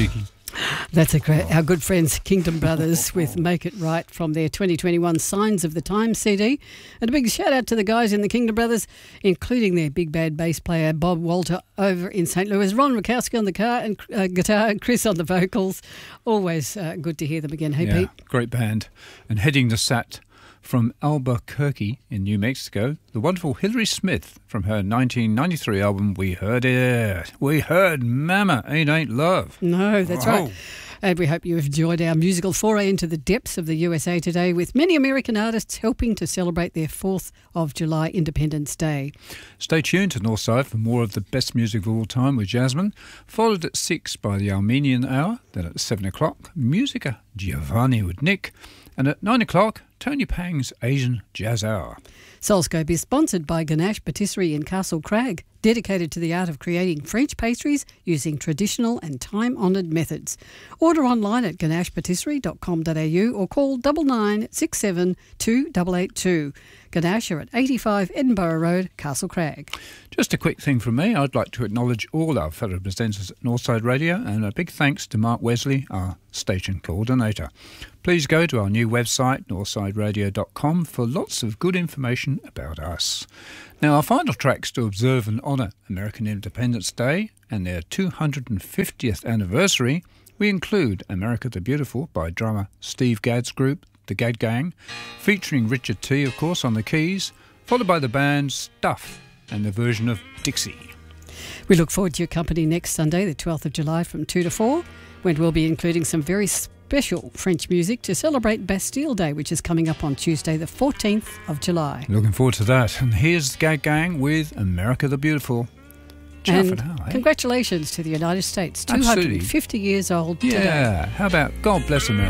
cheeky. That's our good friends Kingdom Brothers with Make It Right from their 2021 Signs of the Times CD. And a big shout out to the guys in the Kingdom Brothers, including their big bad bass player Bob Walter over in St. Louis, Ron Rakowski on the guitar and Chris on the vocals. Always good to hear them again. Hey, Pete. Great band. And heading to Sat from Albuquerque in New Mexico, the wonderful Hilary Smith from her 1993 album We Heard It. We heard Mama Ain't Love. No, that's right. And we hope you have enjoyed our musical foray into the depths of the USA today, with many American artists helping to celebrate their 4th of July Independence Day. Stay tuned to Northside for more of the best music of all time with Jasmine, followed at 6 by the Armenian Hour, then at 7 o'clock, Musica Giovanni with Nick, and at 9 o'clock, Tony Pang's Asian Jazz Hour. Soulscope is sponsored by Ganache Patisserie in Castle Crag, dedicated to the art of creating French pastries using traditional and time-honoured methods. Order online at ganachepatisserie.com.au or call 9967 2882. Ganache are at 85 Edinburgh Road, Castle Crag. Just a quick thing from me. I'd like to acknowledge all our fellow presenters at Northside Radio, and a big thanks to Mark Wesley, our station coordinator. Please go to our new website, northsideradio.com, for lots of good information about us. Now, our final tracks to observe and honour American Independence Day and their 250th anniversary, we include America the Beautiful by drummer Steve Gadd's group, the Gadd Gang, featuring Richard T, of course, on the keys, followed by the band Stuff and the version of Dixie. We look forward to your company next Sunday, the 12th of July, from 2 to 4, when we'll be including some very special French music to celebrate Bastille Day, which is coming up on Tuesday, the 14th of July. Looking forward to that. And here's the Gadd Gang with America the Beautiful. Ciao for now, congratulations to the United States, 250 Absolutely. years old today. Yeah, how about God bless America?